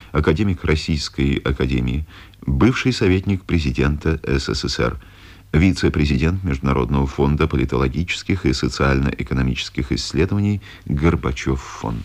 академик Российской академии, бывший советник президента СССР, вице-президент Международного фонда политологических и социально-экономических исследований Горбачев фонд.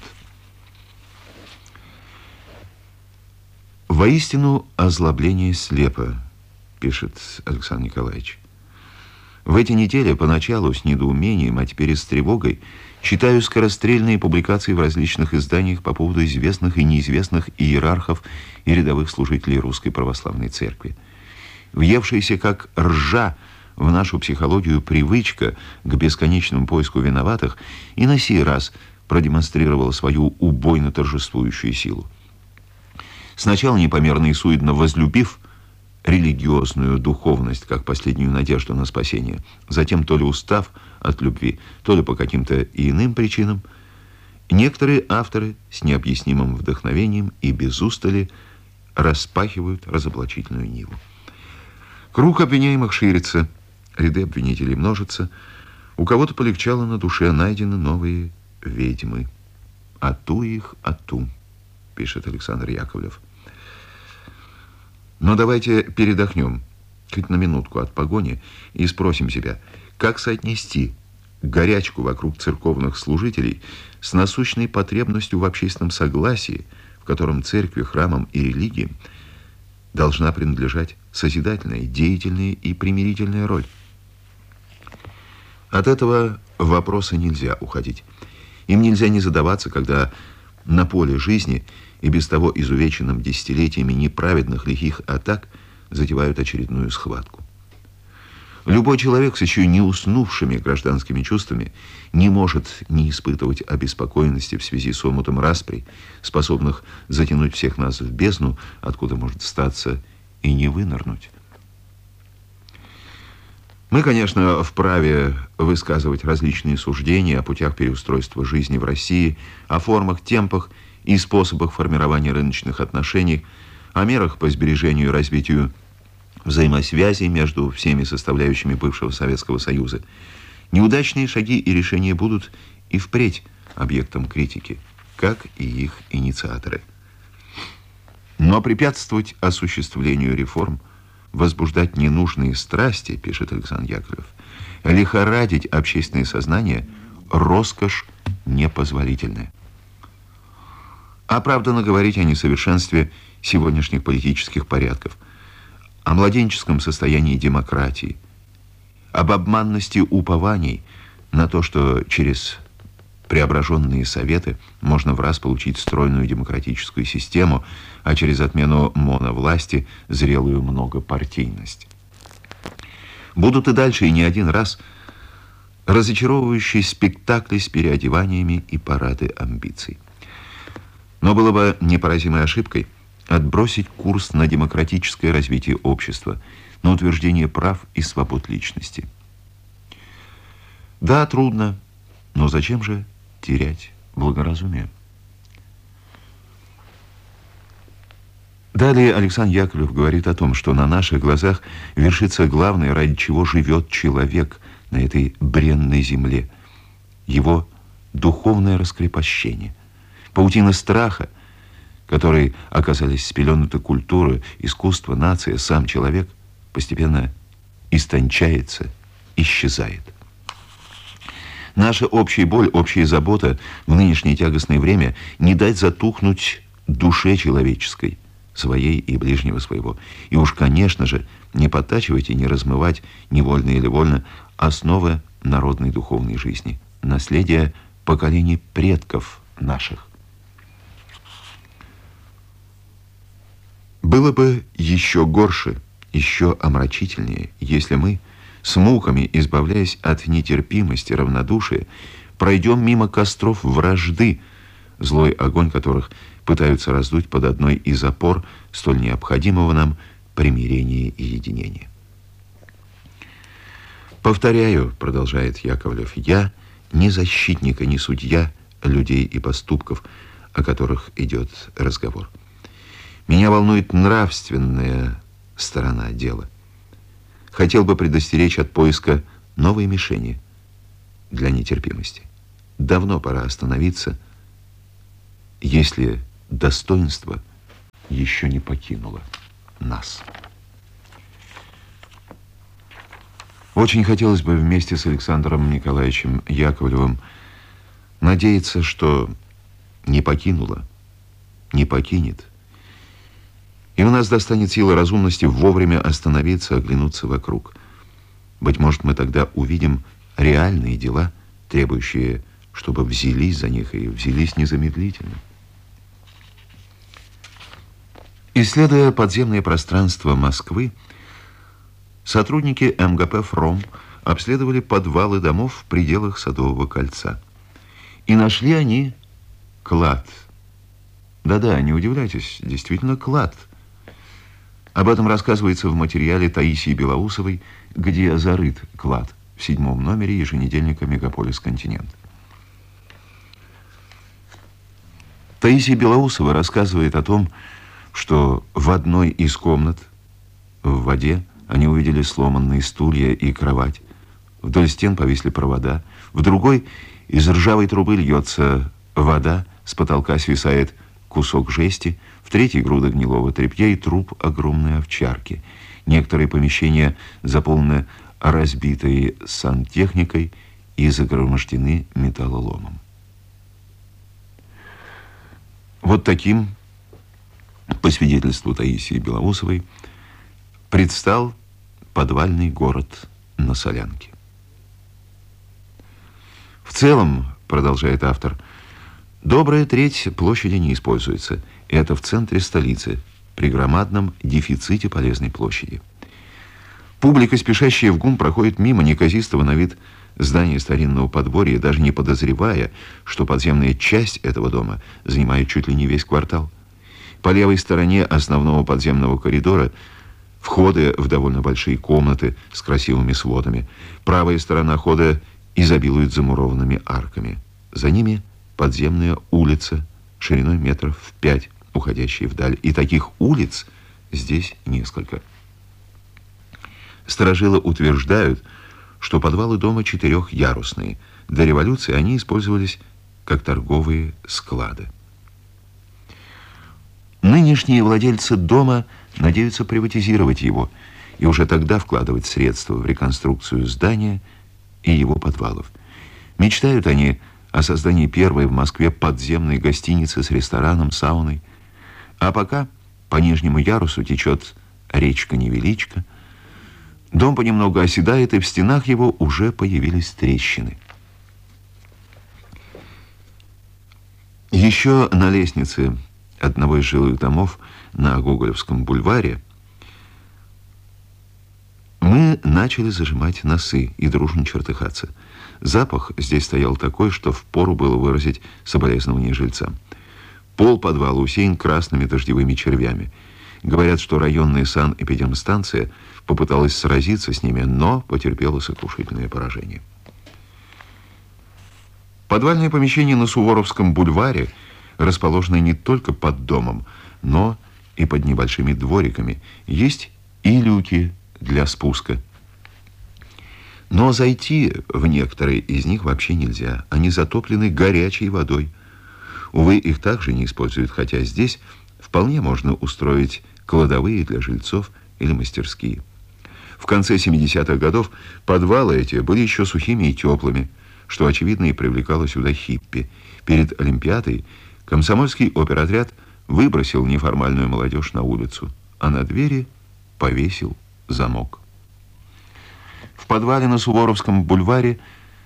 «Воистину озлобление слепо», пишет Александр Николаевич. В эти недели поначалу с недоумением, а теперь и с тревогой читаю скорострельные публикации в различных изданиях по поводу известных и неизвестных иерархов и рядовых служителей Русской Православной Церкви. Въевшаяся как ржа в нашу психологию привычка к бесконечному поиску виноватых и на сей раз продемонстрировала свою убойно торжествующую силу. Сначала непомерно и суетно возлюбив религиозную духовность как последнюю надежду на спасение, затем то ли устав от любви, то ли по каким-то иным причинам, некоторые авторы с необъяснимым вдохновением и без устали распахивают разоблачительную ниву. Круг обвиняемых ширится, ряды обвинителей множатся, у кого-то полегчало на душе, найдены новые ведьмы. «Ату их, ату», пишет Александр Яковлев. Но давайте передохнем хоть на минутку от погони и спросим себя, как соотнести горячку вокруг церковных служителей с насущной потребностью в общественном согласии, в котором церкви, храмам и религии должна принадлежать созидательная, деятельная и примирительная роль. От этого вопроса нельзя уходить. Им нельзя не задаваться, когда на поле жизни и без того изувеченным десятилетиями неправедных лихих атак затевают очередную схватку. Любой человек с еще не уснувшими гражданскими чувствами не может не испытывать обеспокоенности в связи с омутом расприй, способных затянуть всех нас в бездну, откуда может статься и не вынырнуть. Мы, конечно, вправе высказывать различные суждения о путях переустройства жизни в России, о формах, темпах и способах формирования рыночных отношений, о мерах по сбережению и развитию взаимосвязи между всеми составляющими бывшего Советского Союза. Неудачные шаги и решения будут и впредь объектом критики, как и их инициаторы. Но препятствовать осуществлению реформ, возбуждать ненужные страсти, пишет Александр Яковлев, лихорадить общественное сознание – роскошь непозволительная. Оправданно говорить о несовершенстве сегодняшних политических порядков, о младенческом состоянии демократии, об обманности упований на то, что через преображенные советы можно в раз получить стройную демократическую систему, а через отмену моновласти зрелую многопартийность. Будут и дальше, и не один раз, разочаровывающие спектакли с переодеваниями и парады амбиций. Но было бы непоразимой ошибкой отбросить курс на демократическое развитие общества, на утверждение прав и свобод личности. Да, трудно, но зачем же терять благоразумие? Далее Александр Яковлев говорит о том, что на наших глазах вершится главное, ради чего живет человек на этой бренной земле. Его духовное раскрепощение. Паутина страха, которой оказались спеленуты культура, искусство, нация, сам человек, постепенно истончается, исчезает. Наша общая боль, общая забота в нынешнее тягостное время не дать затухнуть душе человеческой, своей и ближнего своего. И уж, конечно же, не подтачивать и не размывать, невольно или вольно, основы народной духовной жизни, наследие поколений предков наших. Было бы еще горше, еще омрачительнее, если мы, с муками избавляясь от нетерпимости, равнодушия, пройдем мимо костров вражды, злой огонь которых пытаются раздуть под одной из опор столь необходимого нам примирения и единения. Повторяю, продолжает Яковлев, я не защитник и не судья людей и поступков, о которых идет разговор. Меня волнует нравственная сторона дела. Хотел бы предостеречь от поиска новой мишени для нетерпимости. Давно пора остановиться, если достоинство еще не покинула нас. Очень хотелось бы вместе с Александром Николаевичем Яковлевым надеяться, что не покинула, не покинет. И у нас достанет силы разумности вовремя остановиться, оглянуться вокруг. Быть может, мы тогда увидим реальные дела, требующие, чтобы взялись за них и взялись незамедлительно. Исследуя подземное пространство Москвы, сотрудники МГП «Фром» обследовали подвалы домов в пределах Садового кольца. И нашли они клад. Да-да, не удивляйтесь, действительно клад. Об этом рассказывается в материале Таисии Белоусовой, где зарыт клад, в 7-м номере еженедельника «Мегаполис Континент». Таисия Белоусова рассказывает о том, что в одной из комнат в воде они увидели сломанные стулья и кровать. Вдоль стен повисли провода. В другой из ржавой трубы льется вода, с потолка свисает кусок жести, в третьей груда гнилого тряпья и труп огромной овчарки. Некоторые помещения заполнены разбитой сантехникой и загромождены металлоломом. Вот таким, по свидетельству Таисии Белоусовой, предстал подвальный город на Солянке. В целом, продолжает автор, добрая треть площади не используется. И это в центре столицы, при громадном дефиците полезной площади. Публика, спешащая в ГУМ, проходит мимо неказистого на вид здания старинного подворья, даже не подозревая, что подземная часть этого дома занимает чуть ли не весь квартал. По левой стороне основного подземного коридора входы в довольно большие комнаты с красивыми сводами. Правая сторона хода изобилует замурованными арками. За ними подземная улица шириной метров в 5, уходящая вдаль. И таких улиц здесь несколько. Старожилы утверждают, что подвалы дома 4-ярусные. До революции они использовались как торговые склады. Нынешние владельцы дома надеются приватизировать его и уже тогда вкладывать средства в реконструкцию здания и его подвалов. Мечтают они о создании первой в Москве подземной гостиницы с рестораном, сауной. А пока по нижнему ярусу течет речка-невеличка, дом понемногу оседает, и в стенах его уже появились трещины. Еще на лестнице одного из жилых домов на Гоголевском бульваре мы начали зажимать носы и дружно чертыхаться. Запах здесь стоял такой, что впору было выразить соболезнование жильцам. Пол подвала усеян красными дождевыми червями. Говорят, что районная санэпидемстанция попыталась сразиться с ними, но потерпела сокрушительное поражение. Подвальное помещение на Суворовском бульваре расположено не только под домом, но и под небольшими двориками. Есть и люки для спуска. Но зайти в некоторые из них вообще нельзя. Они затоплены горячей водой. Увы, их также не используют, хотя здесь вполне можно устроить кладовые для жильцов или мастерские. В конце 70-х годов подвалы эти были еще сухими и теплыми, что, очевидно, и привлекало сюда хиппи. Перед Олимпиадой комсомольский оперотряд выбросил неформальную молодежь на улицу, а на двери повесил замок. В подвале на Суворовском бульваре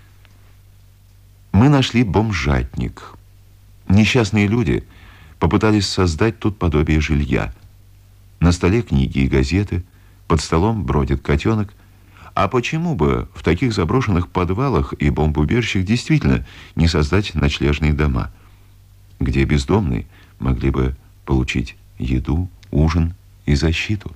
мы нашли бомжатник. Несчастные люди попытались создать тут подобие жилья. На столе книги и газеты, под столом бродит котенок. А почему бы в таких заброшенных подвалах и бомбоубежищах действительно не создать ночлежные дома, где бездомные могли бы получить еду, ужин и защиту?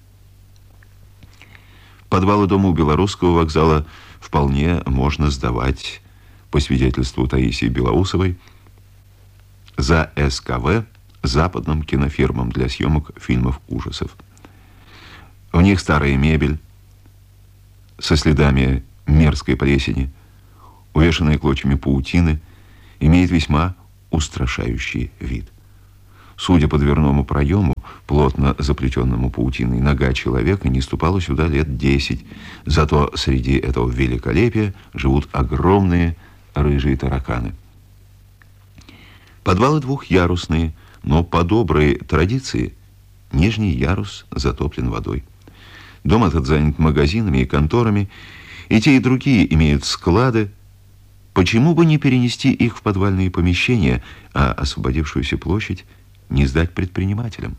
Подвалы дома у Белорусского вокзала вполне можно сдавать, по свидетельству Таисии Белоусовой, за СКВ западным кинофирмам для съемок фильмов ужасов. В них старая мебель со следами мерзкой плесени, увешанная клочьями паутины, имеет весьма устрашающий вид. Судя по дверному проему, плотно заплетенному паутиной, нога человека не ступала сюда лет 10. Зато среди этого великолепия живут огромные рыжие тараканы. Подвалы двухъярусные, но по доброй традиции нижний ярус затоплен водой. Дом этот занят магазинами и конторами, и те, и другие имеют склады. Почему бы не перенести их в подвальные помещения, а освободившуюся площадь не сдать предпринимателям?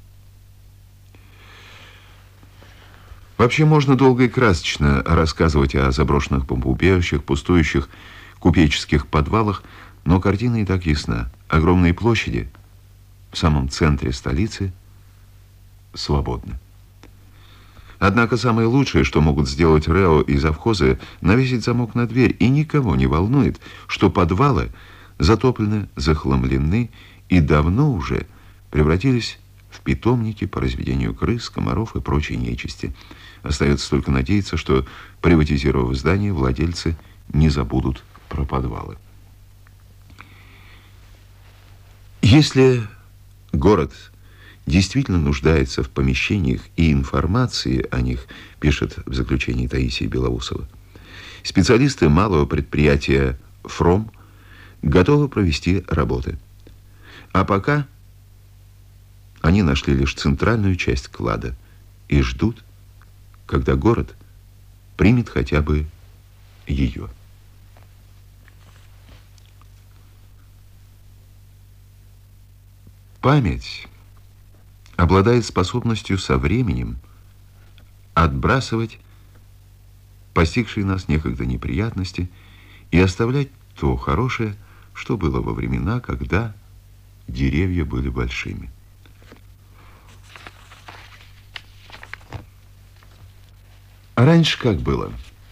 Вообще можно долго и красочно рассказывать о заброшенных бомбоубежищах, пустующих купеческих подвалах, но картина и так ясна. Огромные площади в самом центре столицы свободны. Однако самое лучшее, что могут сделать РЭО и завхозы, навесить замок на дверь, и никого не волнует, что подвалы затоплены, захламлены и давно уже превратились в питомники по разведению крыс, комаров и прочей нечисти. Остается только надеяться, что, приватизировав здание, владельцы не забудут про подвалы. Если город действительно нуждается в помещениях и информации о них, пишет в заключении Таисия Белоусова, специалисты малого предприятия «Фром» готовы провести работы. А пока они нашли лишь центральную часть клада и ждут, когда город примет хотя бы ее. Память обладает способностью со временем отбрасывать постигшие нас некогда неприятности и оставлять то хорошее, что было во времена, когда деревья были большими. А раньше как было?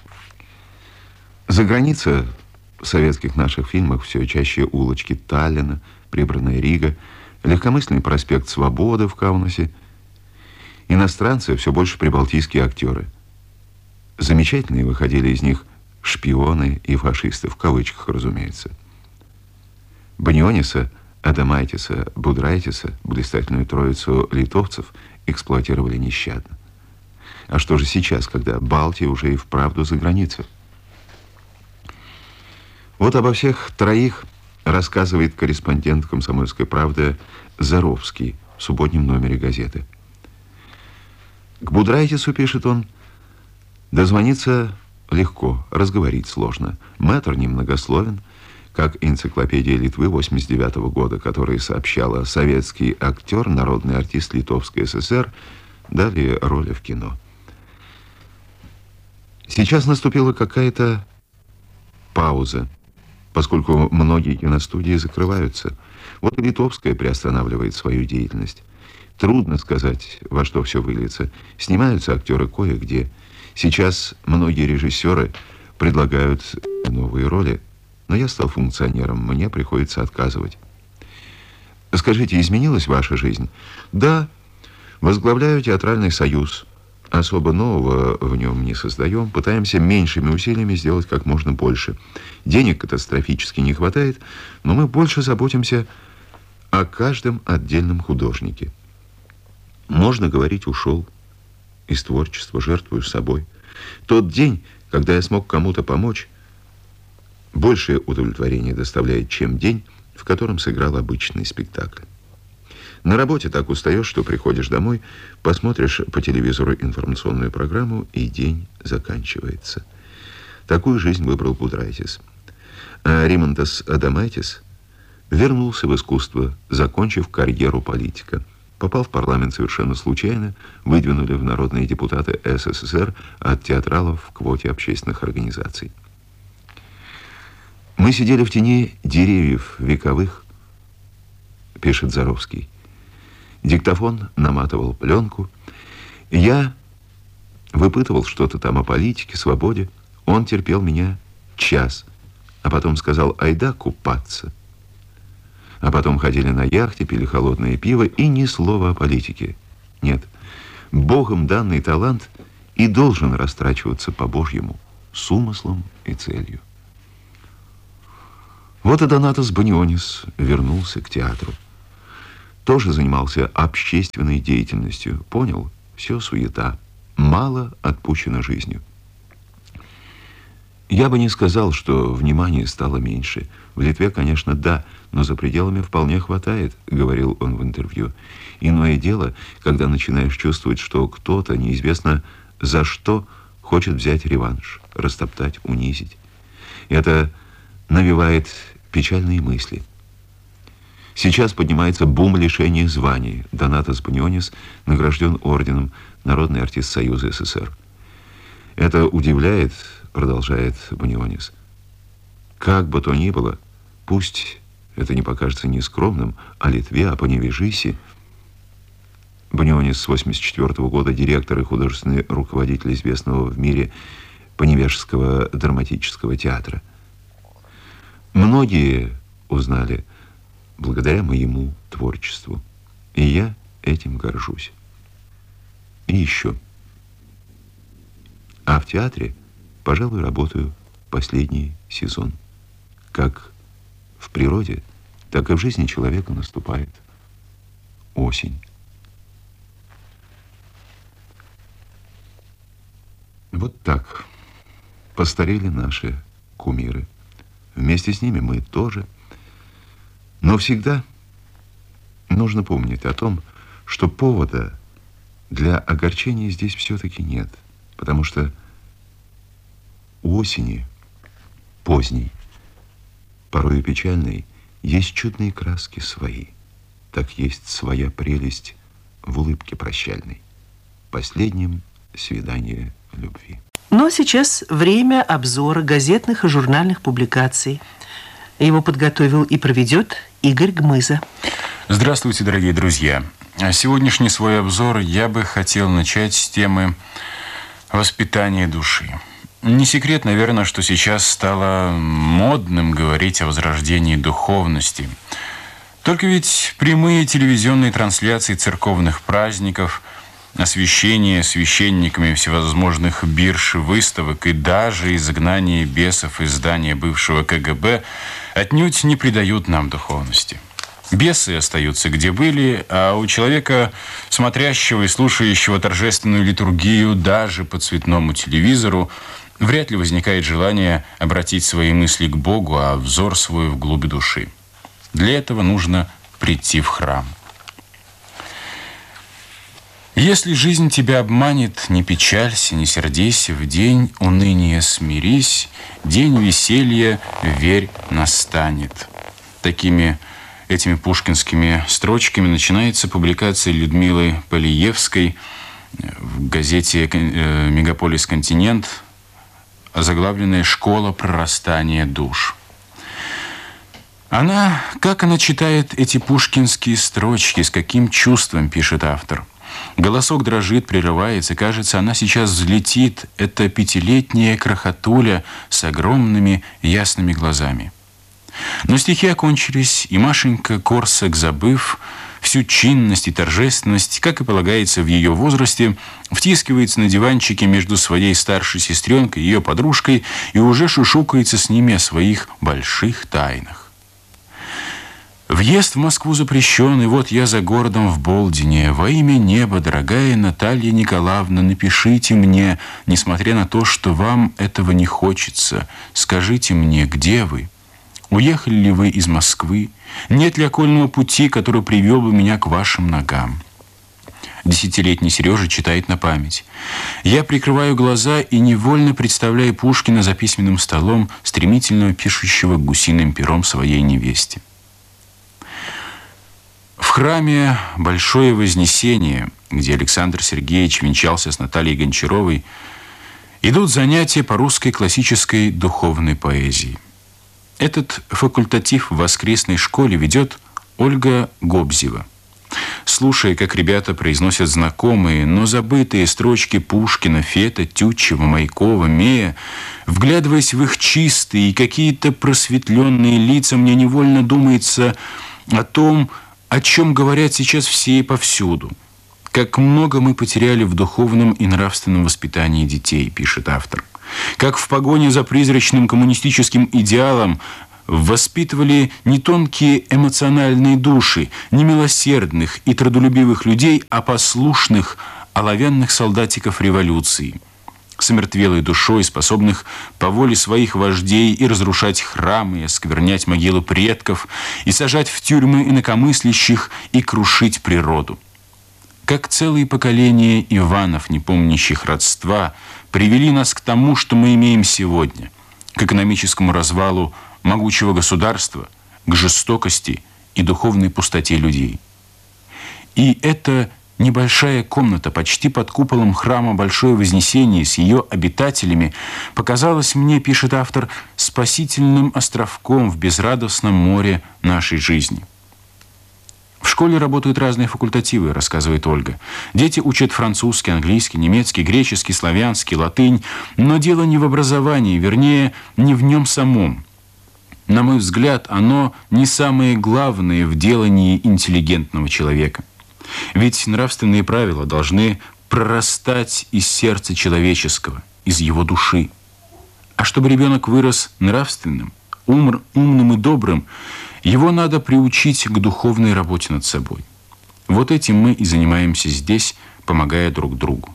За границей в советских наших фильмах все чаще улочки Таллина, прибранная Рига, легкомысленный проспект Свободы в Каунасе. Иностранцы все больше прибалтийские актеры. Замечательные выходили из них шпионы и фашисты, в кавычках, разумеется. Баниониса, Адамайтиса, Будрайтиса, блистательную троицу литовцев, эксплуатировали нещадно. А что же сейчас, когда Балтия уже и вправду за границей? Вот обо всех троих рассказывает корреспондент «Комсомольской правды» Заровский в субботнем номере газеты. К Будрайтису, пишет он, дозвониться легко, разговорить сложно. Мэтр немногословен, как энциклопедия Литвы 89 года, которая сообщала: советский актер, народный артист Литовской ССР, дали роли в кино. Сейчас наступила какая-то пауза, поскольку многие киностудии закрываются. Вот и Литовская приостанавливает свою деятельность. Трудно сказать, во что все выльется. Снимаются актеры кое-где. Сейчас многие режиссеры предлагают новые роли, но я стал функционером, мне приходится отказывать. Скажите, изменилась ваша жизнь? Да, возглавляю театральный союз. Особо нового в нем не создаем. Пытаемся меньшими усилиями сделать как можно больше. Денег катастрофически не хватает, но мы больше заботимся о каждом отдельном художнике. Можно говорить, ушел из творчества, жертвую собой. Тот день, когда я смог кому-то помочь, большее удовлетворение доставляет, чем день, в котором сыграл обычный спектакль. На работе так устаешь, что приходишь домой, посмотришь по телевизору информационную программу, и день заканчивается. Такую жизнь выбрал Будрайтис. А Римонтас Адамайтис вернулся в искусство, закончив карьеру политика. Попал в парламент совершенно случайно, выдвинули в народные депутаты СССР от театралов в квоте общественных организаций. Мы сидели в тени деревьев вековых, пишет Заровский. Диктофон наматывал пленку. Я выпытывал что-то там о политике, свободе. Он терпел меня час, а потом сказал: айда купаться. А потом ходили на яхте, пили холодное пиво, и ни слова о политике. Нет, Богом данный талант и должен растрачиваться по-божьему, с умыслом и целью. Вот и Донатас Банионис вернулся к театру. тоже занимался общественной деятельностью. Понял? Все суета. Мало отпущено жизнью. Я бы не сказал, что внимания стало меньше. В Литве, конечно, да, но за пределами вполне хватает, говорил он в интервью. Иное дело, когда начинаешь чувствовать, что кто-то, неизвестно за что, хочет взять реванш, растоптать, унизить. Это навевает печальные мысли. Сейчас поднимается бум лишения званий. Донатас Банионис награжден орденом Народный артист Союза СССР. Это удивляет, продолжает Банионис. Как бы то ни было, пусть это не покажется нескромным, о Литве, о Поневежисе. Банионис с 1984 года директор и художественный руководитель известного в мире Поневежского драматического театра. Многие узнали благодаря моему творчеству, и я этим горжусь. И еще. А в театре, пожалуй, работаю последний сезон. Как в природе, так и в жизни человека наступает осень. Вот так постарели наши кумиры. Вместе с ними мы тоже. Но всегда нужно помнить о том, что повода для огорчения здесь все-таки нет. Потому что у осени, поздней, порой и печальной, есть чудные краски свои. Так есть своя прелесть в улыбке прощальной, последнем свидании любви. Но сейчас время обзора газетных и журнальных публикаций. Его подготовил и проведет Игорь Гмыза. Здравствуйте, дорогие друзья. Сегодняшний свой обзор я бы хотел начать с темы воспитания души. Не секрет, наверное, что сейчас стало модным говорить о возрождении духовности. Только ведь прямые телевизионные трансляции церковных праздников, освящение священниками всевозможных бирж, выставок и даже изгнание бесов из здания бывшего КГБ отнюдь не придают нам духовности. Бесы остаются где были, а у человека, смотрящего и слушающего торжественную литургию даже по цветному телевизору, вряд ли возникает желание обратить свои мысли к Богу, а взор свой вглубь души. Для этого нужно прийти в храм. Если жизнь тебя обманет, не печалься, не сердись, в день уныния смирись, день веселья, верь, настанет. Этими пушкинскими строчками начинается публикация Людмилы Полиевской в газете «Мегаполис Континент», озаглавленная «Школа прорастания душ». Как она читает эти пушкинские строчки, с каким чувством, пишет автор. Голосок дрожит, прерывается. Кажется, она сейчас взлетит. Это пятилетняя крохотуля с огромными ясными глазами. Но стихи окончились, и Машенька Корсак, забыв всю чинность и торжественность, как и полагается в ее возрасте, втискивается на диванчике между своей старшей сестренкой и ее подружкой и уже шушукается с ними о своих больших тайнах. Въезд в Москву запрещен, и вот я за городом в Болдине. Во имя неба, дорогая Наталья Николаевна, напишите мне, несмотря на то, что вам этого не хочется. Скажите мне, где вы? Уехали ли вы из Москвы? Нет ли окольного пути, который привел бы меня к вашим ногам? 10-летний Сережа читает на память. Я прикрываю глаза и невольно представляю Пушкина за письменным столом, стремительно пишущего гусиным пером своей невесте. В храме Большое Вознесение, где Александр Сергеевич венчался с Натальей Гончаровой, идут занятия по русской классической духовной поэзии. Этот факультатив в воскресной школе ведет Ольга Гобзева. Слушая, как ребята произносят знакомые, но забытые строчки Пушкина, Фета, Тютчева, Майкова, Мея, вглядываясь в их чистые и какие-то просветленные лица, мне невольно думается о том, о чем говорят сейчас все и повсюду. Как много мы потеряли в духовном и нравственном воспитании детей, пишет автор. Как в погоне за призрачным коммунистическим идеалом воспитывали не тонкие эмоциональные души, не милосердных и трудолюбивых людей, а послушных, оловянных солдатиков революции, с омертвелой душой, способных по воле своих вождей и разрушать храмы, и осквернять могилы предков, и сажать в тюрьмы инакомыслящих, и крушить природу. Как целые поколения Иванов, не помнящих родства, привели нас к тому, что мы имеем сегодня, к экономическому развалу могучего государства, к жестокости и духовной пустоте людей. И это небольшая комната, почти под куполом храма Большое Вознесение с ее обитателями, показалась мне, пишет автор, спасительным островком в безрадостном море нашей жизни. В школе работают разные факультативы, рассказывает Ольга. Дети учат французский, английский, немецкий, греческий, славянский, латынь. Но дело не в образовании, вернее, не в нем самом. На мой взгляд, оно не самое главное в делании интеллигентного человека. Ведь нравственные правила должны прорастать из сердца человеческого, из его души. А чтобы ребенок вырос нравственным, умным и добрым, его надо приучить к духовной работе над собой. Вот этим мы и занимаемся здесь, помогая друг другу.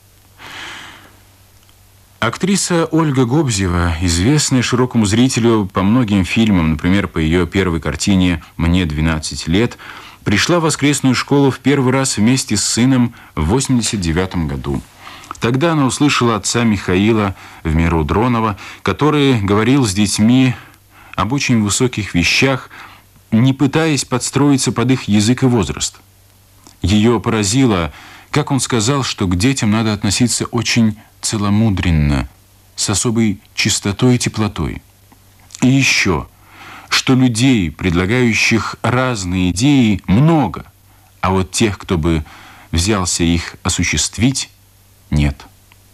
Актриса Ольга Гобзева, известная широкому зрителю по многим фильмам, например, по ее первой картине «Мне 12 лет», пришла в воскресную школу в первый раз вместе с сыном в 1989 году. Тогда она услышала отца Михаила в меру Дронова, который говорил с детьми об очень высоких вещах, не пытаясь подстроиться под их язык и возраст. Ее поразило, как он сказал, что к детям надо относиться очень целомудренно, с особой чистотой и теплотой. И еще, что людей, предлагающих разные идеи, много, а вот тех, кто бы взялся их осуществить, нет.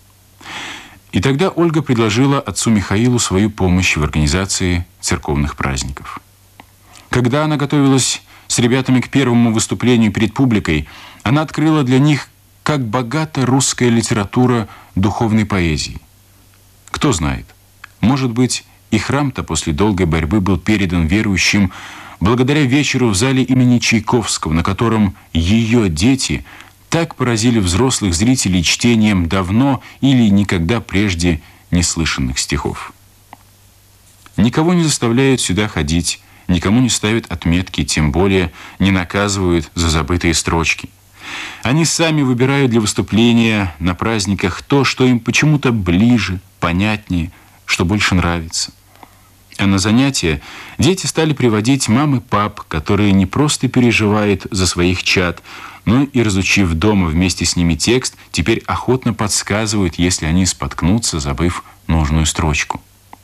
И тогда Ольга предложила отцу Михаилу свою помощь в организации церковных праздников. Когда она готовилась с ребятами к первому выступлению перед публикой, она открыла для них, как богата русская литература духовной поэзии. Кто знает, может быть, и храм-то после долгой борьбы был передан верующим благодаря вечеру в зале имени Чайковского, на котором ее дети так поразили взрослых зрителей чтением давно или никогда прежде не слышанных стихов. Никого не заставляют сюда ходить, никому не ставят отметки, тем более не наказывают за забытые строчки. Они сами выбирают для выступления на праздниках то, что им почему-то ближе, понятнее, что больше нравится. А на занятия дети стали приводить мам и пап, которые не просто переживают за своих чад, но и, разучив дома вместе с ними текст, теперь охотно подсказывают, если они споткнутся, забыв нужную строчку.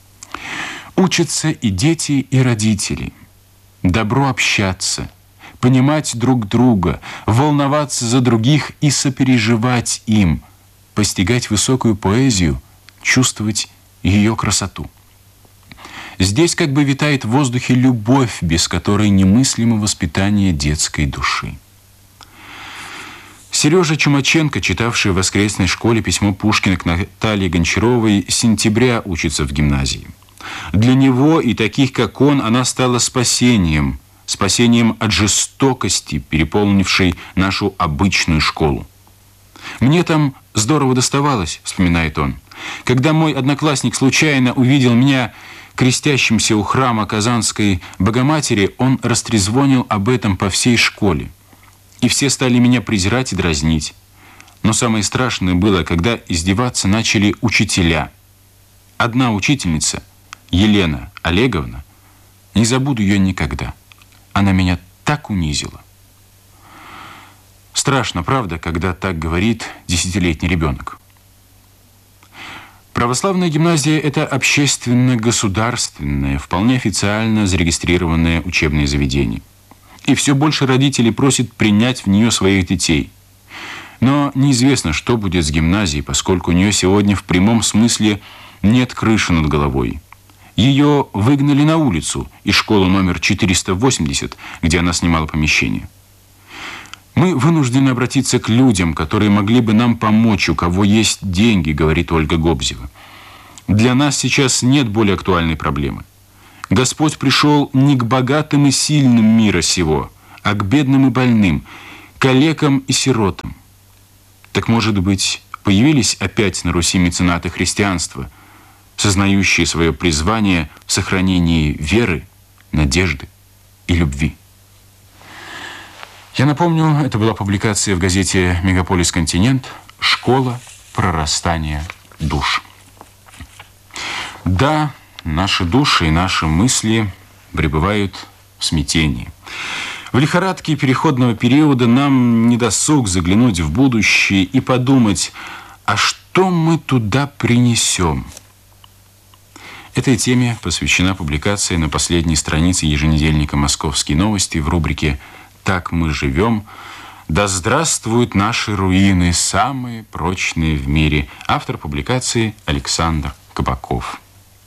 Учатся и дети, и родители. Добро общаться, понимать друг друга, волноваться за других и сопереживать им, постигать высокую поэзию, чувствовать ее красоту. Здесь как бы витает в воздухе любовь, без которой немыслимо воспитание детской души. Сережа Чумаченко, читавший в воскресной школе письмо Пушкина к Наталье Гончаровой, с сентября учится в гимназии. Для него и таких, как он, она стала спасением от жестокости, переполнившей нашу обычную школу. «Мне там здорово доставалось», — вспоминает он. «Когда мой одноклассник случайно увидел меня крестящимся у храма Казанской Богоматери, он растрезвонил об этом по всей школе. И все стали меня презирать и дразнить. Но самое страшное было, когда издеваться начали учителя. Одна учительница, Елена Олеговна, не забуду ее никогда. Она меня так унизила». Страшно, правда, когда так говорит 10-летний ребенок. Православная гимназия – это общественно-государственное, вполне официально зарегистрированное учебное заведение. И все больше родителей просят принять в нее своих детей. Но неизвестно, что будет с гимназией, поскольку у нее сегодня в прямом смысле нет крыши над головой. Ее выгнали на улицу из школы номер 480, где она снимала помещение. «Мы вынуждены обратиться к людям, которые могли бы нам помочь, у кого есть деньги», говорит Ольга Гобзева. «Для нас сейчас нет более актуальной проблемы. Господь пришел не к богатым и сильным мира сего, а к бедным и больным, калекам и сиротам. Так, может быть, появились опять на Руси меценаты христианства, сознающие свое призвание в сохранении веры, надежды и любви. Я напомню, это была публикация в газете «Мегаполис Континент» «Школа прорастания душ». Да, наши души и наши мысли пребывают в смятении. В лихорадке переходного периода нам не досуг заглянуть в будущее и подумать, а что мы туда принесем? Этой теме посвящена публикация на последней странице еженедельника «Московские новости» в рубрике «Так мы живем». «Да здравствуют наши руины, самые прочные в мире». Автор публикации Александр Кабаков.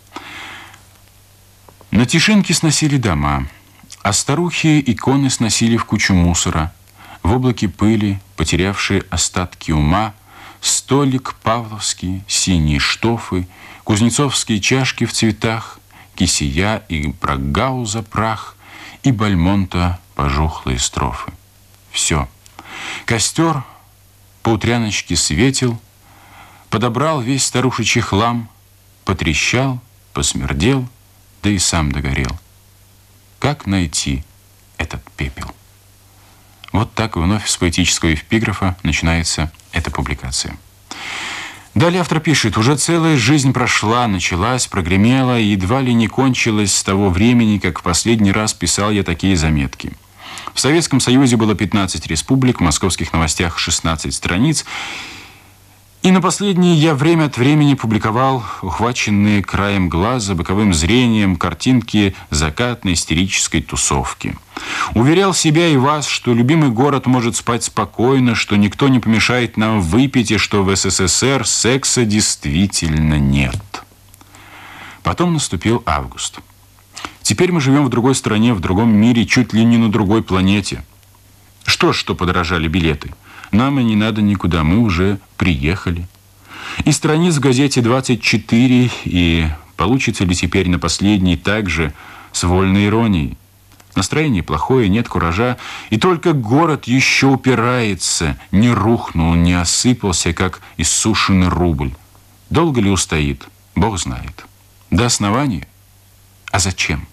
На Тишинке сносили дома, а старухи иконы сносили в кучу мусора. В облаке пыли, потерявшие остатки ума, столик павловский, синие штофы, кузнецовские чашки в цветах, кисея и брагауза прах, и Бальмонта пожухлые строфы. Все. Костер по утряночке светил, подобрал весь старушечий хлам, потрещал, посмердел, да и сам догорел. Как найти этот пепел? Вот так вновь с поэтического эпиграфа начинается эта публикация. Далее автор пишет: «Уже целая жизнь прошла, началась, прогремела и едва ли не кончилась с того времени, как в последний раз писал я такие заметки. В Советском Союзе было 15 республик, в московских новостях 16 страниц, и на последние я время от времени публиковал ухваченные краем глаза, боковым зрением картинки закатной истерической тусовки. Уверял себя и вас, что любимый город может спать спокойно, что никто не помешает нам выпить, и что в СССР секса действительно нет». Потом наступил август. Теперь мы живем в другой стране, в другом мире, чуть ли не на другой планете. Что подорожали билеты? Нам и не надо никуда, мы уже приехали. И страниц в газете 24, и получится ли теперь на последней также с вольной иронией? Настроение плохое, нет куража, и только город еще упирается, не рухнул, не осыпался, как иссушенный рубль. Долго ли устоит? Бог знает. До основания? А зачем?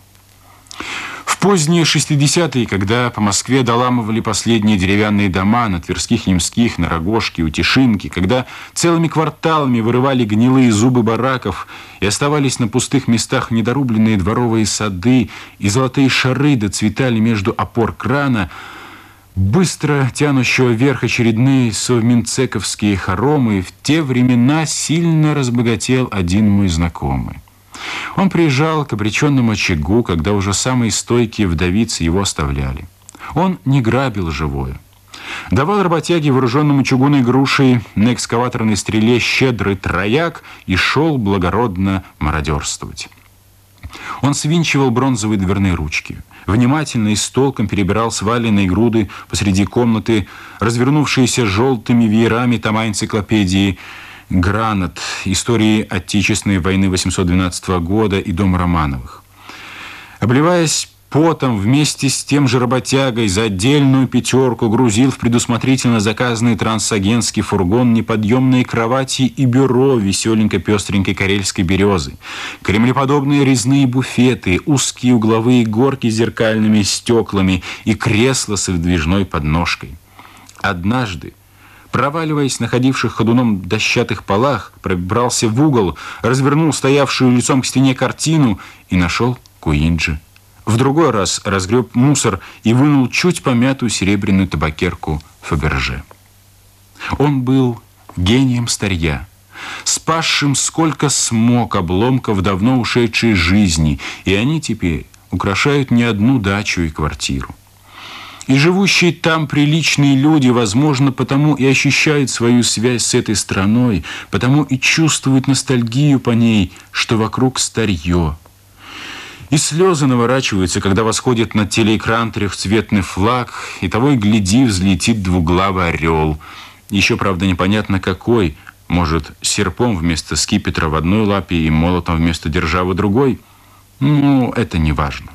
В поздние 60-е, когда по Москве доламывали последние деревянные дома на Тверских, Немских, на Рогожке, у Тишинки, когда целыми кварталами вырывали гнилые зубы бараков и оставались на пустых местах недорубленные дворовые сады, и золотые шары доцветали между опор крана, быстро тянущего вверх очередные совминцековские хоромы, в те времена сильно разбогател один мой знакомый. Он приезжал к обреченному очагу, когда уже самые стойкие вдовицы его оставляли. Он не грабил живое. Давал работяге, вооруженному чугунной грушей, на экскаваторной стреле щедрый трояк и шел благородно мародерствовать. Он свинчивал бронзовые дверные ручки, внимательно и с толком перебирал сваленные груды посреди комнаты, развернувшиеся желтыми веерами тома энциклопедии «Гранат. Истории Отечественной войны 812 года» и «Дом Романовых». Обливаясь потом, вместе с тем же работягой за отдельную пятерку грузил в предусмотрительно заказанный трансагентский фургон неподъемные кровати и бюро веселенько-пестренькой карельской березы, кремлеподобные резные буфеты, узкие угловые горки с зеркальными стеклами и кресла с выдвижной подножкой. Однажды, проваливаясь на ходивших ходуном дощатых полах, пробрался в угол, развернул стоявшую лицом к стене картину и нашел Куинджи. В другой раз разгреб мусор и вынул чуть помятую серебряную табакерку Фаберже. Он был гением старья, спасшим сколько смог обломков давно ушедшей жизни, и они теперь украшают не одну дачу и квартиру. И живущие там приличные люди, возможно, потому и ощущают свою связь с этой страной, потому и чувствуют ностальгию по ней, что вокруг старье. И слезы наворачиваются, когда восходит на телеэкран трехцветный флаг, и того и гляди, взлетит двуглавый орел. Еще, правда, непонятно какой, может, серпом вместо скипетра в одной лапе и молотом вместо державы другой. Ну, это не важно.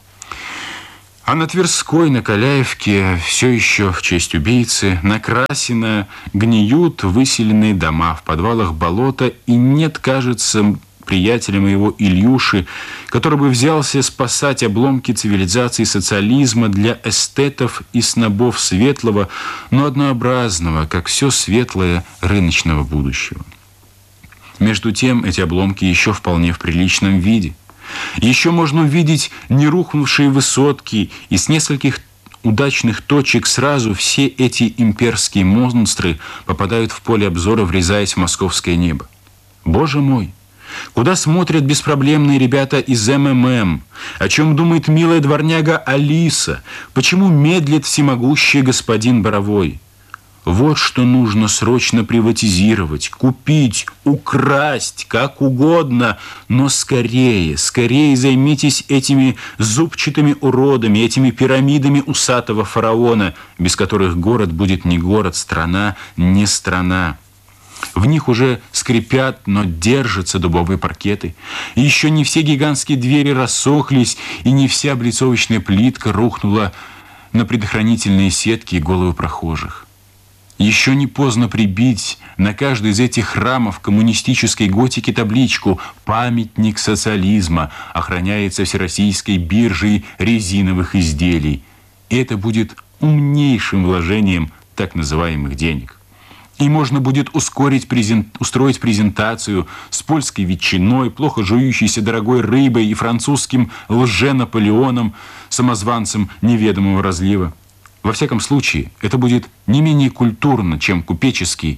А на Тверской, на Каляевке, все еще в честь убийцы, на Красино гниют выселенные дома, в подвалах болота, и нет, кажется, приятеля моего Ильюши, который бы взялся спасать обломки цивилизации социализма для эстетов и снобов светлого, но однообразного, как все светлое рыночного будущего. Между тем, эти обломки еще вполне в приличном виде. Еще можно увидеть нерухнувшие высотки, и с нескольких удачных точек сразу все эти имперские монстры попадают в поле обзора, врезаясь в московское небо. Боже мой! Куда смотрят беспроблемные ребята из МММ? О чем думает милая дворняга Алиса? Почему медлит всемогущий господин Боровой? Вот что нужно срочно приватизировать, купить, украсть, как угодно. Но скорее, скорее займитесь этими зубчатыми уродами, этими пирамидами усатого фараона, без которых город будет не город, страна не страна. В них уже скрипят, но держатся дубовые паркеты. И еще не все гигантские двери рассохлись, и не вся облицовочная плитка рухнула на предохранительные сетки и головы прохожих. Еще не поздно прибить на каждый из этих храмов коммунистической готики табличку «Памятник социализма, охраняется Всероссийской биржей резиновых изделий». И это будет умнейшим вложением так называемых денег. И можно будет устроить презентацию с польской ветчиной, плохо жующейся дорогой рыбой и французским лже-Наполеоном, самозванцем неведомого разлива. Во всяком случае, это будет не менее культурно, чем купеческий,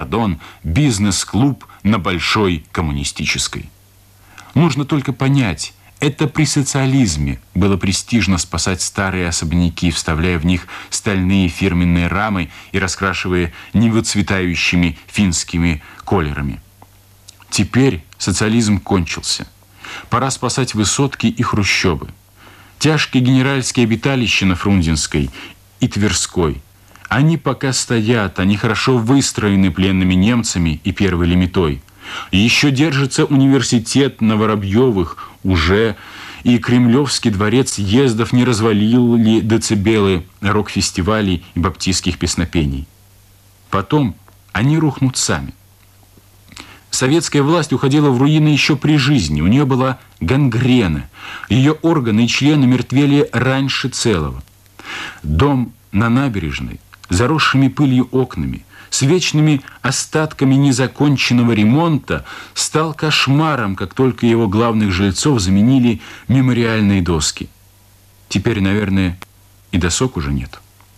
бизнес-клуб на Большой Коммунистической. Нужно только понять, это при социализме было престижно спасать старые особняки, вставляя в них стальные фирменные рамы и раскрашивая невыцветающими финскими колерами. Теперь социализм кончился. Пора спасать высотки и хрущобы. Тяжкие генеральские обиталища на Фрунзенской и Тверской. Они пока стоят, они хорошо выстроены пленными немцами и первой лимитой. И еще держится университет на Воробьевых уже, и Кремлевский дворец съездов не развалил ли децибелы рок-фестивалей и баптистских песнопений. Потом они рухнут сами. Советская власть уходила в руины еще при жизни, у нее была гангрена, ее органы и члены мертвели раньше целого. Дом на набережной, заросшими пылью окнами, с вечными остатками незаконченного ремонта, стал кошмаром, как только его главных жильцов заменили мемориальные доски. Теперь, наверное, и досок уже нет.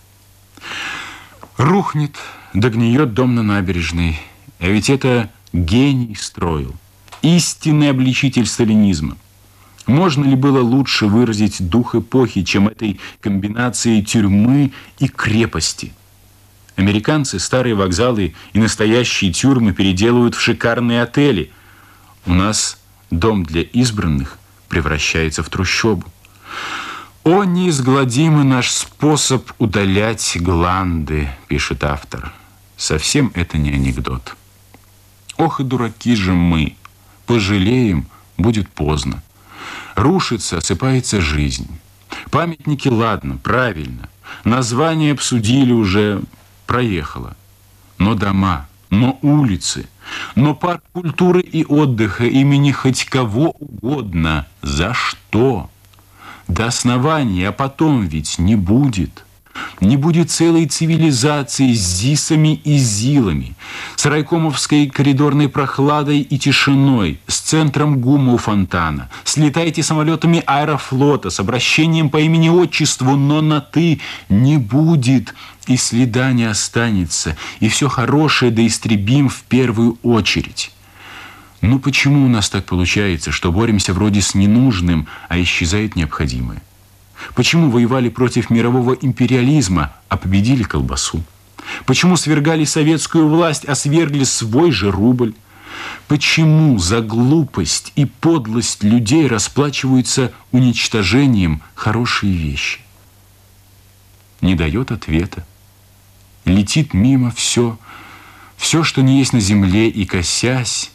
Рухнет, догниет дом на набережной, а ведь это гений строил, истинный обличитель сталинизма. Можно ли было лучше выразить дух эпохи, чем этой комбинацией тюрьмы и крепости? Американцы старые вокзалы и настоящие тюрьмы переделывают в шикарные отели. У нас дом для избранных превращается в трущобу. «О, неизгладимый наш способ удалять гланды», пишет автор. Совсем это не анекдот. Ох и дураки же мы. Пожалеем, будет поздно. Рушится, осыпается жизнь. Памятники, ладно, правильно. Название обсудили уже, проехало. Но дома, но улицы, но парк культуры и отдыха имени хоть кого угодно. За что? До основания, а потом ведь не будет. Не будет целой цивилизации с ЗИСами и ЗИЛами, с райкомовской коридорной прохладой и тишиной, с центром ГУМа у фонтана. Слетайте самолетами Аэрофлота, с обращением по имени-отчеству, но на «ты» не будет, и следа не останется, и все хорошее доистребим в первую очередь. Ну почему у нас так получается, что боремся вроде с ненужным, а исчезает необходимое? Почему воевали против мирового империализма, а победили колбасу? Почему свергали советскую власть, а свергли свой же рубль? Почему за глупость и подлость людей расплачиваются уничтожением хорошие вещи? Не дает ответа. Летит мимо все, что не есть на земле, и, косясь,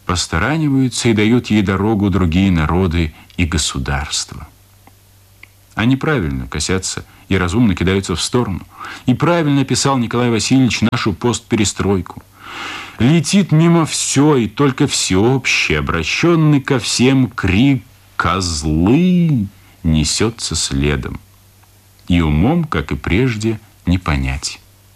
постараниваются и дают ей дорогу другие народы и государства. Они правильно косятся и разумно кидаются в сторону. И правильно писал Николай Васильевич нашу постперестройку. Летит мимо все, и только всеобщий, обращенный ко всем крик «Козлы!» несется следом. И умом, как и прежде, не понять.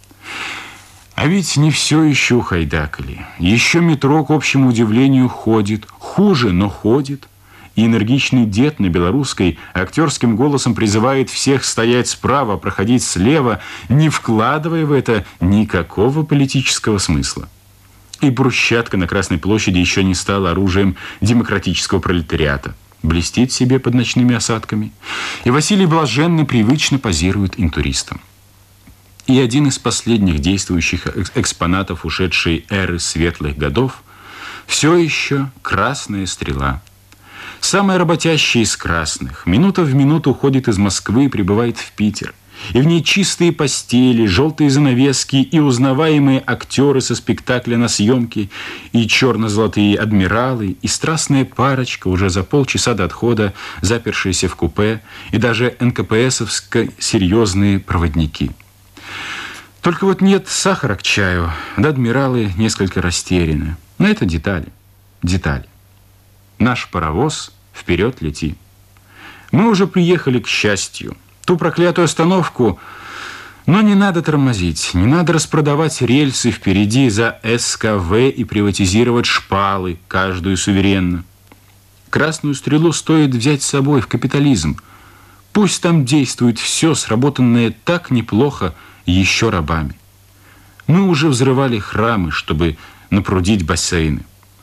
А ведь не все еще ухайдакали. Еще метро, к общему удивлению, ходит. Хуже, но ходит. И энергичный дед на белорусской актерским голосом призывает всех стоять справа, проходить слева, не вкладывая в это никакого политического смысла. И брусчатка на Красной площади еще не стала оружием демократического пролетариата. Блестит себе под ночными осадками. И Василий Блаженный привычно позирует интуристам. И один из последних действующих экспонатов ушедшей эры светлых годов все еще «Красная стрела». Самая работящая из красных. Минута в минуту ходит из Москвы и прибывает в Питер. И в ней чистые постели, желтые занавески и узнаваемые актеры со спектакля на съемке, и черно-золотые адмиралы, и страстная парочка, уже за полчаса до отхода, запершиеся в купе, и даже НКПСовско-серьезные проводники. Только вот нет сахара к чаю, да адмиралы несколько растеряны. Но это детали, детали. Наш паровоз вперед лети. Мы уже приехали к счастью. Ту проклятую остановку, но не надо тормозить, не надо распродавать рельсы впереди за СКВ и приватизировать шпалы, каждую суверенно. Красную стрелу стоит взять с собой в капитализм. Пусть там действует все, сработанное так неплохо еще рабами. Мы уже взрывали храмы, чтобы напрудить бассейны.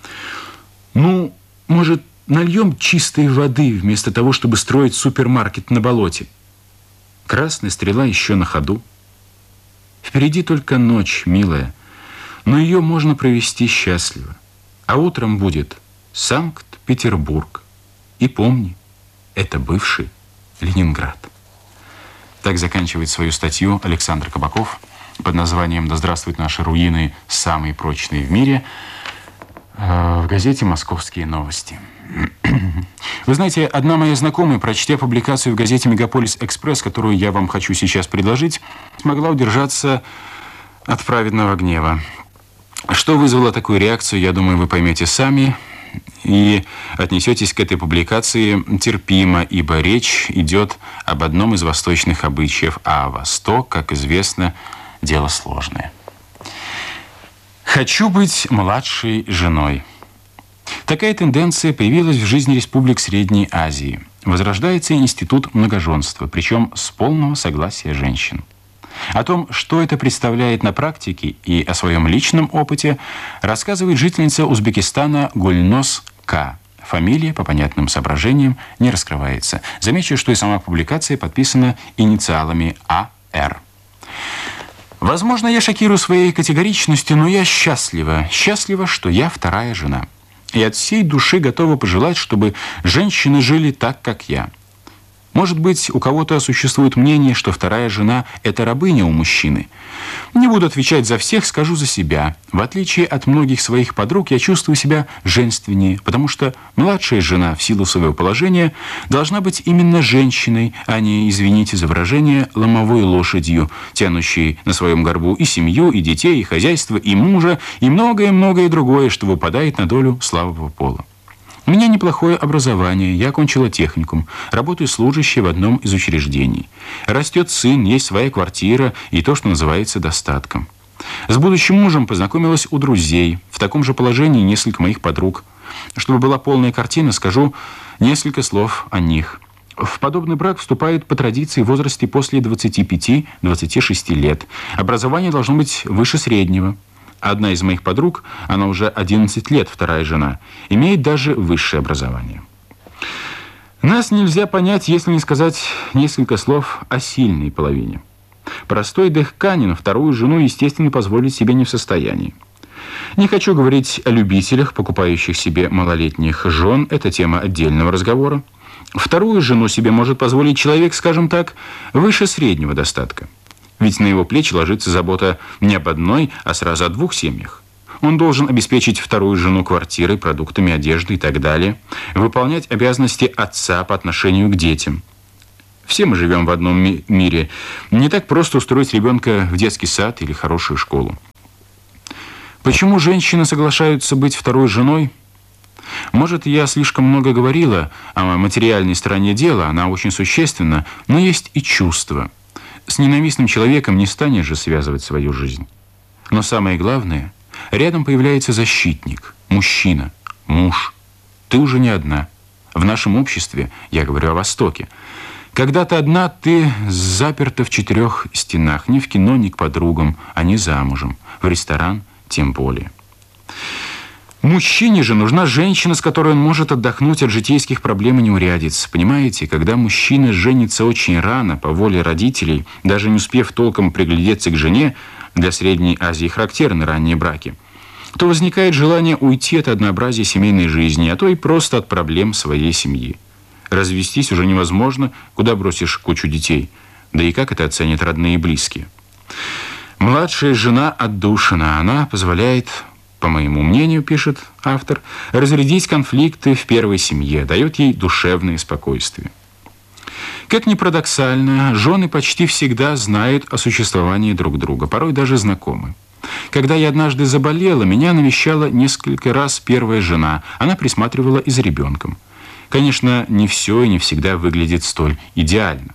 Ну, может, нальем чистой воды вместо того, чтобы строить супермаркет на болоте? Красная стрела еще на ходу. Впереди только ночь, милая, но ее можно провести счастливо. А утром будет Санкт-Петербург. И помни, это бывший Ленинград. Так заканчивает свою статью Александр Кабаков под названием «Да здравствуют наши руины, самые прочные в мире» в газете «Московские новости». Вы знаете, одна моя знакомая, прочтя публикацию в газете «Мегаполис Экспресс», которую я вам хочу сейчас предложить, смогла удержаться от праведного гнева. Что вызвало такую реакцию, я думаю, вы поймете сами и отнесетесь к этой публикации терпимо, ибо речь идет об одном из восточных обычаев, а Восток, как известно, дело сложное. «Хочу быть младшей женой». Такая тенденция появилась в жизни республик Средней Азии. Возрождается институт многоженства, причем с полного согласия женщин. О том, что это представляет на практике и о своем личном опыте, рассказывает жительница Узбекистана Гульнос К. Фамилия, по понятным соображениям, не раскрывается. Замечу, что и сама публикация подписана инициалами А.Р. Возможно, я шокирую своей категоричностью, но я счастлива. Счастлива, что я вторая жена. И от всей души готова пожелать, чтобы женщины жили так, как я. Может быть, у кого-то существует мнение, что вторая жена – это рабыня у мужчины. Не буду отвечать за всех, скажу за себя. В отличие от многих своих подруг, я чувствую себя женственнее, потому что младшая жена, в силу своего положения, должна быть именно женщиной, а не, извините за выражение, ломовой лошадью, тянущей на своем горбу и семью, и детей, и хозяйство, и мужа, и многое-многое другое, что выпадает на долю слабого пола. У меня неплохое образование, я окончила техникум, работаю служащей в одном из учреждений. Растет сын, есть своя квартира и то, что называется достатком. С будущим мужем познакомилась у друзей, в таком же положении несколько моих подруг. Чтобы была полная картина, скажу несколько слов о них. В подобный брак вступают по традиции в возрасте после 25-26 лет. Образование должно быть выше среднего. Одна из моих подруг, она уже 11 лет, вторая жена, имеет даже высшее образование. Нас нельзя понять, если не сказать несколько слов о сильной половине. Простой дехканин вторую жену, естественно, позволить себе не в состоянии. Не хочу говорить о любителях, покупающих себе малолетних жен, это тема отдельного разговора. Вторую жену себе может позволить человек, скажем так, выше среднего достатка. Ведь на его плечи ложится забота не об одной, а сразу о двух семьях. Он должен обеспечить вторую жену квартирой, продуктами, одеждой и так далее, выполнять обязанности отца по отношению к детям. Все мы живем в одном мире. Не так просто устроить ребенка в детский сад или хорошую школу. Почему женщины соглашаются быть второй женой? Может, я слишком много говорила о материальной стороне дела, она очень существенна, но есть и чувства. С ненавистным человеком не станешь же связывать свою жизнь. Но самое главное, рядом появляется защитник, мужчина, муж. Ты уже не одна. В нашем обществе, я говорю о Востоке, когда ты одна, ты заперта в 4 стенах, ни в кино, ни к подругам, а не замужем, в ресторан тем более. Мужчине же нужна женщина, с которой он может отдохнуть от житейских проблем и неурядиц. Понимаете, когда мужчина женится очень рано, по воле родителей, даже не успев толком приглядеться к жене, для Средней Азии характерны ранние браки, то возникает желание уйти от однообразия семейной жизни, а то и просто от проблем своей семьи. Развестись уже невозможно, куда бросишь кучу детей. Да и как это оценят родные и близкие? Младшая жена отдушина, она позволяет, по моему мнению, пишет автор, разрядить конфликты в первой семье, дает ей душевное спокойствие. Как ни парадоксально, жены почти всегда знают о существовании друг друга, порой даже знакомы. Когда я однажды заболела, меня навещала несколько раз первая жена, она присматривала и за ребенком. Конечно, не все и не всегда выглядит столь идеально.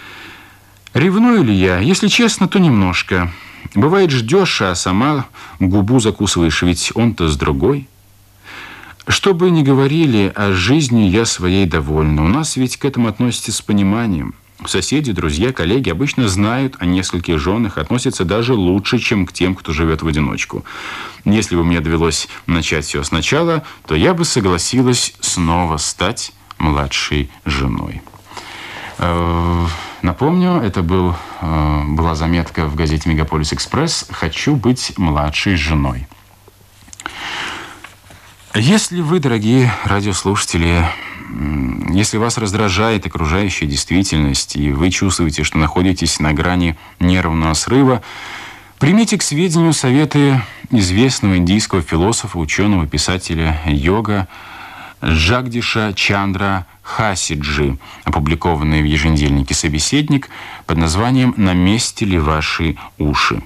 Ревную ли я? Если честно, то немножко. Бывает, ждешь, а сама губу закусываешь, ведь он-то с другой. Что бы ни говорили, о жизни я своей довольна. У нас ведь к этому относятся с пониманием. Соседи, друзья, коллеги обычно знают о нескольких женах, относятся даже лучше, чем к тем, кто живет в одиночку. Если бы мне довелось начать все сначала, то я бы согласилась снова стать младшей женой. Напомню, это была заметка в газете «Мегаполис Экспресс». «Хочу быть младшей женой». Если вы, дорогие радиослушатели, если вас раздражает окружающая действительность, и вы чувствуете, что находитесь на грани нервного срыва, примите к сведению советы известного индийского философа, ученого, писателя йога Джагдиша Чандра Хасиджи, опубликованные в еженедельнике «Собеседник» под названием «На месте ли ваши уши?».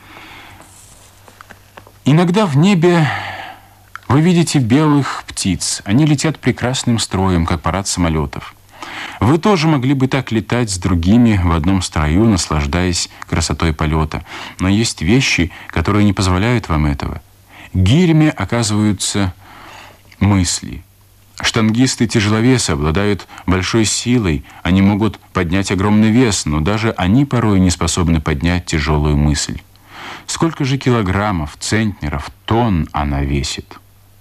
Иногда в небе вы видите белых птиц. Они летят прекрасным строем, как парад самолетов. Вы тоже могли бы так летать с другими в одном строю, наслаждаясь красотой полета. Но есть вещи, которые не позволяют вам этого. Гирями оказываются мысли. Штангисты-тяжеловесы обладают большой силой. Они могут поднять огромный вес, но даже они порой не способны поднять тяжелую мысль. Сколько же килограммов, центнеров, тонн она весит?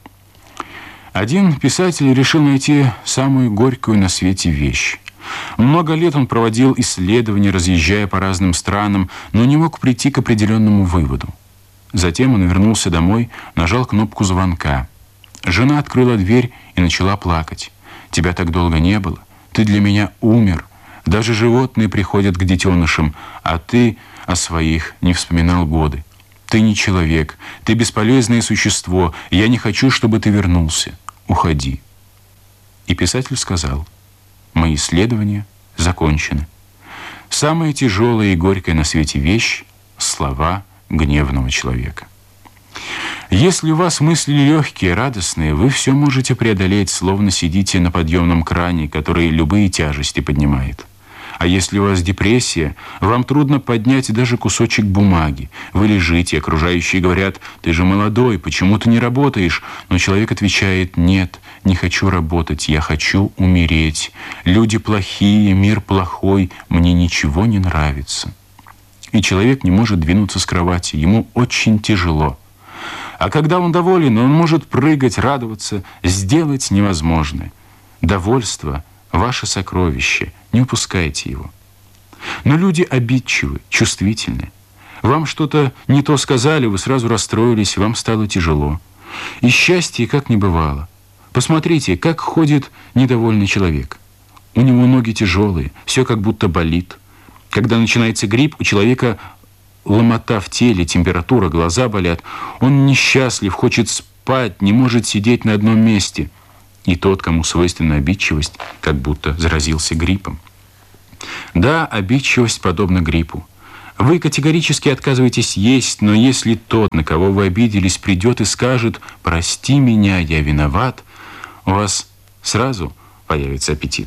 Один писатель решил найти самую горькую на свете вещь. Много лет он проводил исследования, разъезжая по разным странам, но не мог прийти к определенному выводу. Затем он вернулся домой, нажал кнопку звонка. Жена открыла дверь и начала плакать. «Тебя так долго не было. Ты для меня умер. Даже животные приходят к детенышам, а ты о своих не вспоминал годы. Ты не человек, ты бесполезное существо, и я не хочу, чтобы ты вернулся. Уходи». И писатель сказал: «Мои исследования закончены. Самая тяжелая и горькая на свете вещь — слова гневного человека». Если у вас мысли легкие, радостные, вы все можете преодолеть, словно сидите на подъемном кране, который любые тяжести поднимает. А если у вас депрессия, вам трудно поднять даже кусочек бумаги. Вы лежите, окружающие говорят: «Ты же молодой, почему ты не работаешь?» Но человек отвечает: «Нет, не хочу работать, я хочу умереть. Люди плохие, мир плохой, мне ничего не нравится». И человек не может двинуться с кровати, ему очень тяжело. А когда он доволен, он может прыгать, радоваться, сделать невозможное. Довольство — ваше сокровище, не упускайте его. Но люди обидчивы, чувствительны. Вам что-то не то сказали, вы сразу расстроились, вам стало тяжело. И счастья как не бывало. Посмотрите, как ходит недовольный человек. У него ноги тяжелые, все как будто болит. Когда начинается грипп, у человека ломота в теле, температура, глаза болят. Он несчастлив, хочет спать, не может сидеть на одном месте. И тот, кому свойственна обидчивость, как будто заразился гриппом. Да, обидчивость подобна гриппу. Вы категорически отказываетесь есть, но если тот, на кого вы обиделись, придет и скажет «прости меня, я виноват», у вас сразу появится аппетит.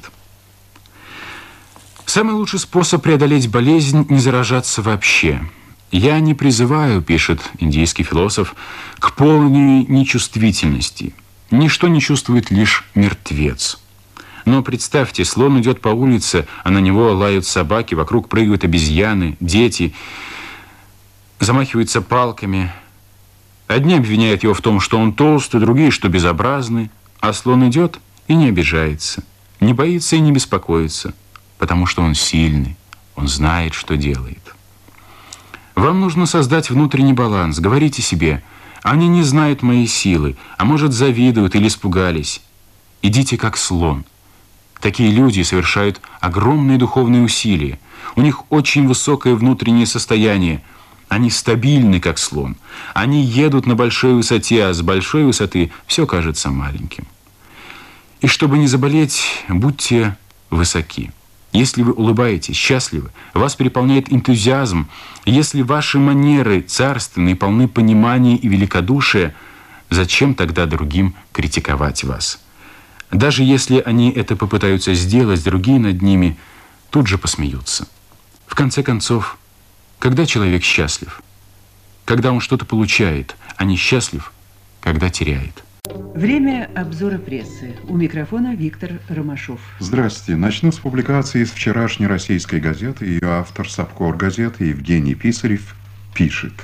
Самый лучший способ преодолеть болезнь – не заражаться вообще. «Я не призываю, – пишет индийский философ, – к полной нечувствительности. Ничто не чувствует лишь мертвец». Но представьте, слон идет по улице, а на него лают собаки, вокруг прыгают обезьяны, дети, замахиваются палками. Одни обвиняют его в том, что он толстый, другие, что безобразный. А слон идет и не обижается, не боится и не беспокоится, потому что он сильный, он знает, что делает. Вам нужно создать внутренний баланс. Говорите себе: они не знают моей силы, а может, завидуют или испугались. Идите как слон. Такие люди совершают огромные духовные усилия. У них очень высокое внутреннее состояние. Они стабильны, как слон. Они едут на большой высоте, а с большой высоты все кажется маленьким. И чтобы не заболеть, будьте высоки. Если вы улыбаетесь, счастливы, вас переполняет энтузиазм, если ваши манеры царственные, полны понимания и великодушия, зачем тогда другим критиковать вас? Даже если они это попытаются сделать, другие над ними тут же посмеются. В конце концов, когда человек счастлив? Когда он что-то получает, а не счастлив, когда теряет. Время обзора прессы. У микрофона Виктор Ромашов. Здравствуйте. Начну с публикации из вчерашней «Российской газеты». Ее автор, САПКОР газеты, Евгений Писарев пишет.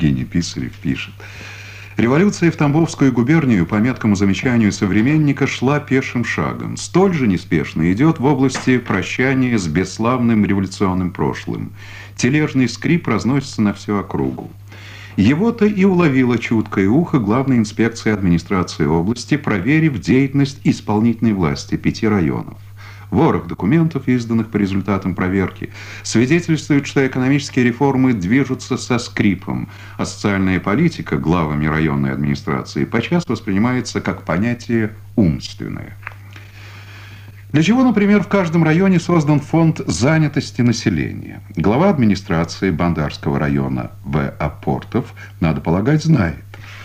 Революция в Тамбовскую губернию, по меткому замечанию современника, шла пешим шагом. Столь же неспешно идет в области прощания с бесславным революционным прошлым. Тележный скрип разносится на всю округу. Его-то и уловило чуткое ухо главной инспекции администрации области, проверив деятельность исполнительной власти 5 районов. Ворох документов, изданных по результатам проверки, свидетельствует, что экономические реформы движутся со скрипом, а социальная политика главами районной администрации подчас воспринимается как понятие умственное. Для чего, например, в каждом районе создан фонд занятости населения? Глава администрации Бандарского района В. Апортов, надо полагать, знает.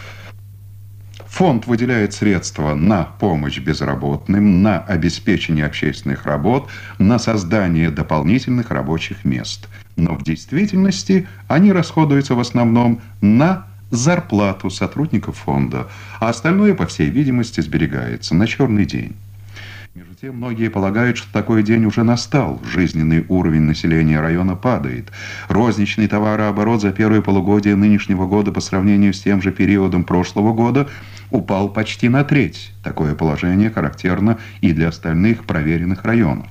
Фонд выделяет средства на помощь безработным, на обеспечение общественных работ, на создание дополнительных рабочих мест. Но в действительности они расходуются в основном на зарплату сотрудников фонда, а остальное, по всей видимости, сберегается на черный день. Между тем, многие полагают, что такой день уже настал. Жизненный уровень населения района падает. Розничный товарооборот за первое полугодие нынешнего года по сравнению с тем же периодом прошлого года упал почти на треть. Такое положение характерно и для остальных проверенных районов.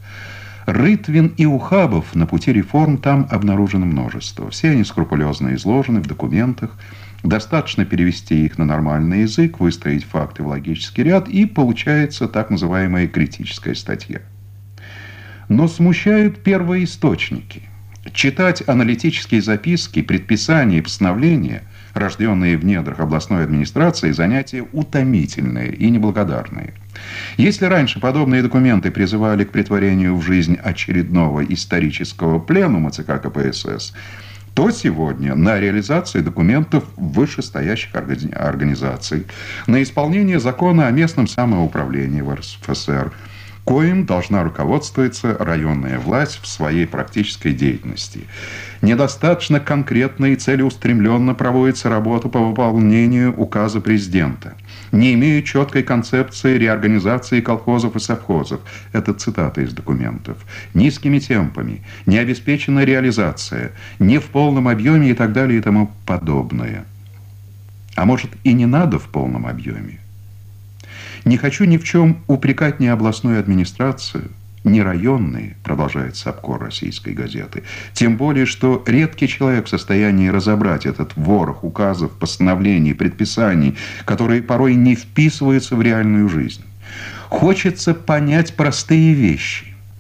Рытвин и ухабов на пути реформ там обнаружено множество. Все они скрупулезно изложены в документах. Достаточно перевести их на нормальный язык, выстроить факты в логический ряд, и получается так называемая критическая статья. Но смущают первоисточники. Читать аналитические записки, предписания и постановления, рожденные в недрах областной администрации, занятия утомительные и неблагодарные. Если раньше подобные документы призывали к претворению в жизнь очередного исторического пленума ЦК КПСС, то сегодня на реализацию документов вышестоящих организаций, на исполнение закона о местном самоуправлении в РСФСР, коим должна руководствоваться районная власть в своей практической деятельности. Недостаточно конкретно и целеустремленно проводится работа по выполнению указа президента. Не имеют четкой концепции реорганизации колхозов и совхозов. Это цитата из документов. Низкими темпами, не обеспечена реализация, не в полном объеме и так далее и тому подобное. А может, и не надо в полном объеме? Не хочу ни в чем упрекать ни областную администрацию, ни районные, продолжает САПКОР «Российской газеты». Тем более, что редкий человек в состоянии разобрать этот ворох указов, постановлений, предписаний, которые порой не вписываются в реальную жизнь. Хочется понять простые вещи.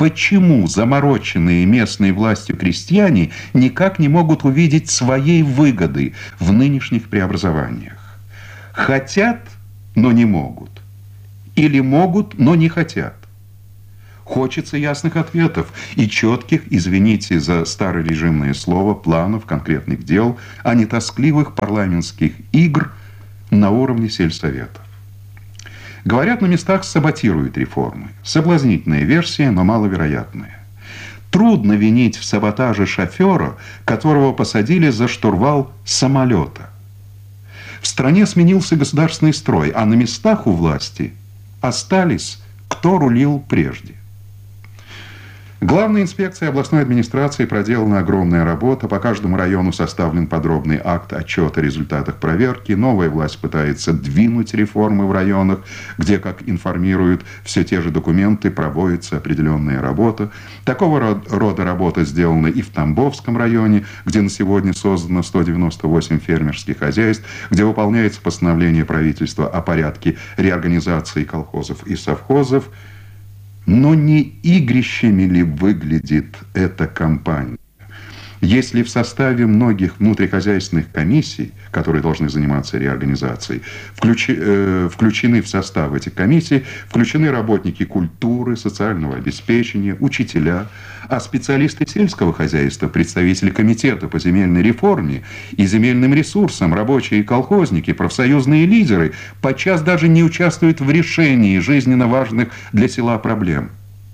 Почему замороченные местной властью крестьяне никак не могут увидеть своей выгоды в нынешних преобразованиях? Хотят, но не могут. Или могут, но не хотят. Хочется ясных ответов и четких, извините за старорежимное слово, планов, конкретных дел, а не тоскливых парламентских игр на уровне сельсоветов. Говорят, на местах саботируют реформы. Соблазнительная версия, но маловероятная. Трудно винить в саботаже шофера, которого посадили за штурвал самолета. В стране сменился государственный строй, а на местах у власти остались, кто рулил прежде. Главной инспекцией областной администрации проделана огромная работа. По каждому району составлен подробный акт отчета о результатах проверки. Новая власть пытается двинуть реформы в районах, где, как информируют все те же документы, проводится определенная работа. Такого рода работа сделана и в Тамбовском районе, где на сегодня создано 198 фермерских хозяйств, где выполняется постановление правительства о порядке реорганизации колхозов и совхозов. Но не игрищами ли выглядит эта кампания? Если в составе многих внутрихозяйственных комиссий, которые должны заниматься реорганизацией, включены в состав этих комиссий, включены работники культуры, социального обеспечения, учителя, а специалисты сельского хозяйства, представители комитета по земельной реформе и земельным ресурсам, рабочие и колхозники, профсоюзные лидеры подчас даже не участвуют в решении жизненно важных для села проблем.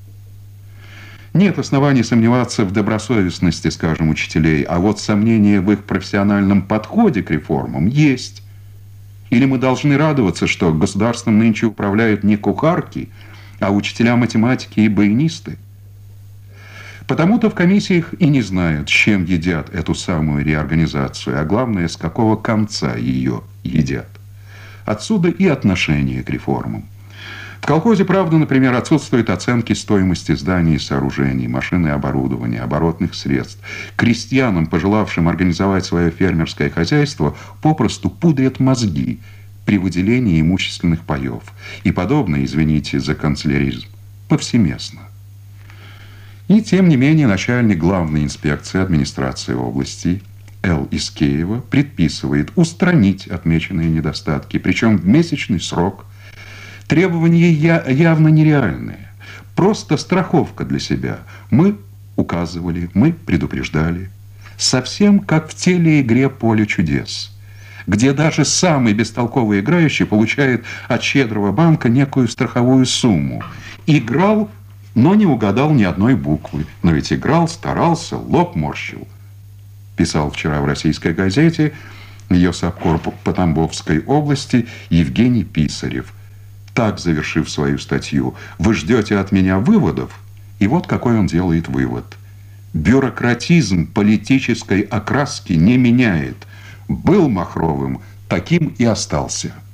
Нет оснований сомневаться в добросовестности, скажем, учителей, а вот сомнения в их профессиональном подходе к реформам есть. Или мы должны радоваться, что государством нынче управляют не кухарки, а учителя математики и баянисты. Потому-то в комиссиях и не знают, с чем едят эту самую реорганизацию, а главное, с какого конца ее едят. Отсюда и отношение к реформам. В колхозе, правда, например, отсутствуют оценки стоимости зданий и сооружений, машин и оборудования, оборотных средств. Крестьянам, пожелавшим организовать свое фермерское хозяйство, попросту пудрят мозги при выделении имущественных паев. И подобное, извините за канцеляризм, повсеместно. И тем не менее начальник главной инспекции администрации области Л. Искеева предписывает устранить отмеченные недостатки, причем в месячный срок. Требования явно нереальные. Просто страховка для себя. Мы указывали, мы предупреждали. Совсем как в телеигре «Поле чудес», где даже самый бестолковый играющий получает от щедрого банка некую страховую сумму. Играл, но не угадал ни одной буквы. Но ведь играл, старался, лоб морщил. Писал вчера в «Российской газете» ее совкор по Тамбовской области Евгений Писарев. Так, завершив свою статью: «Вы ждете от меня выводов?» И вот какой он делает вывод. Бюрократизм политической окраски не меняет. Был махровым, таким и остался.